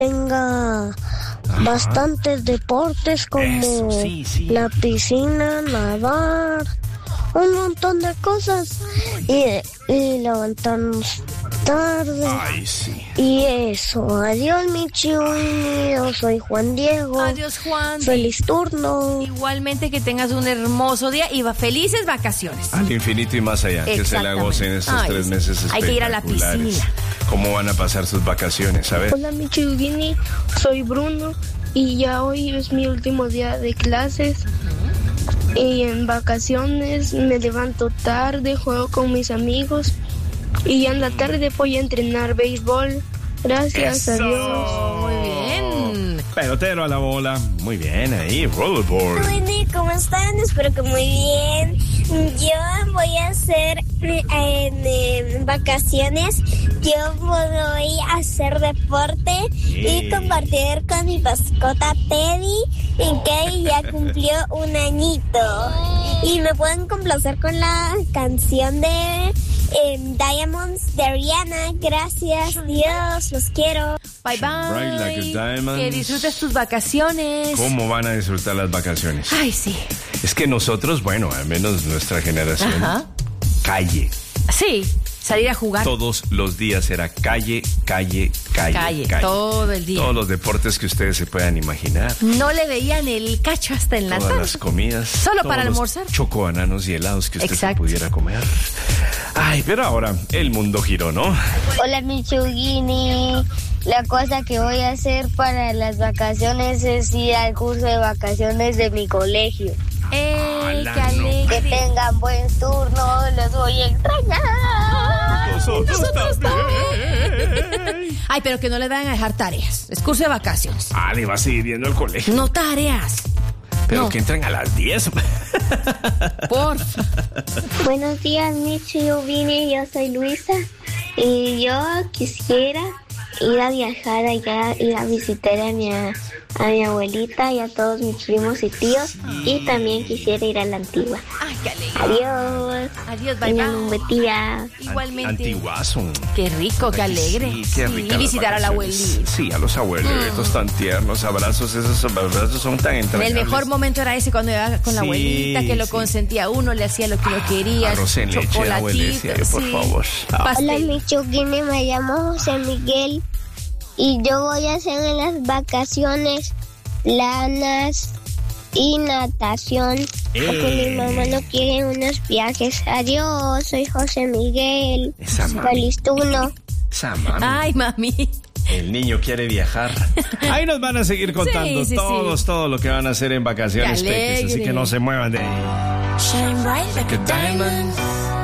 tenga bastantes deportes como la piscina, nadar, un montón de cosas y levantarnos tarde. Ay, sí. Y eso. Adiós, mi Chihuini. Yo soy Juan Diego. Adiós, Juan. Feliz turno. Igualmente, que tengas un hermoso día y felices vacaciones. Al infinito y más allá. Que se la gocen estos 3 meses espectaculares. Hay que ir a la piscina. ¿Cómo van a pasar sus vacaciones? A ver. Hola, mi Chihuini. Soy Bruno y ya hoy es mi último día de clases. Y en vacaciones me levanto tarde, juego con mis amigos y en la tarde voy a entrenar béisbol. Gracias, ¡Eso! adiós. Muy bien. Pelotero a la bola. Muy bien ahí, rollerboard. Wendy, ¿cómo están? Espero que muy bien. Yo voy a hacer en vacaciones, yo voy a hacer deporte y compartir con mi mascota Teddy, que ya cumplió 1 añito. Y me pueden complacer con la canción de Diamonds de Rihanna. Gracias, Dios, los quiero. Bye bye. Bright like a diamond. Que disfrutes tus vacaciones. ¿Cómo van a disfrutar las vacaciones? Ay, sí. Es que nosotros, bueno, al menos nuestra generación, calle. Sí, salir a jugar. Todos los días era calle. Todo el día. Todos los deportes que ustedes se puedan imaginar. No le veían el cacho hasta en la Todas tarde. las comidas. Solo para los almorzar. Chocobananos y helados que usted se Exacto. pudiera comer. Ay, pero ahora el mundo giró, ¿no? Hola, mi Chihuini. La cosa que voy a hacer para las vacaciones es ir al curso de vacaciones de mi colegio. ¡Qué no. Que alegre! tengan buen turno, los voy a extrañar. Nosotros también. Ay, pero que no le vayan a dejar tareas. Es curso de vacaciones. Le va a seguir yendo al colegio. No tareas. Pero no. que entran a las 10. Porfa. Buenos días, mi Chihuini. Yo soy Luisa. Y yo quisiera ir a viajar allá, ir a visitar a mi abuelita y a todos mis primos y tíos. Y también quisiera ir a la Antigua. Ay, qué alegre. Adiós. Adiós, bye Tengan un buen día. Igualmente. Antiguazo. Qué rico, qué alegre. Sí, qué rica y las visitar a la vacaciones. abuelita. Sí, a los abuelitos tan tiernos, abrazos, esos abrazos son tan entrañables. El mejor momento era ese cuando iba con la Sí, abuelita, que lo sí. consentía uno, le hacía lo que uno quería. Arroz en leche, abuelita, por favor. Pastel. Hola, mi Chihuini. Me llamo José Miguel. Y yo voy a hacer en las vacaciones planas y natación. Porque mi mamá no quiere unos viajes. Adiós, soy José Miguel. Esa mami. Feliz turno. Esa mami. Ay, mami. El niño quiere viajar. Ahí nos van a seguir contando Sí. todo lo que van a hacer en vacaciones, Qué peques, así alegre. que no se muevan de ahí. Shine bright like a diamond.